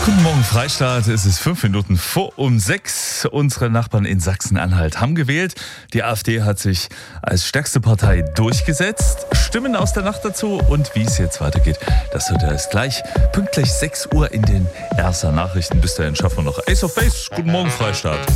Guten Morgen, Freistaat. Es ist 5 Minuten vor um 6. Unsere Nachbarn in Sachsen-Anhalt haben gewählt. Die AfD hat sich als stärkste Partei durchgesetzt. Stimmen aus der Nacht dazu und wie es jetzt weitergeht, das hört ihr erst gleich. Pünktlich 6 Uhr in den RSA Nachrichten. Bis dahin schaffen wir noch Ace of Base. Guten Morgen, Freistaat.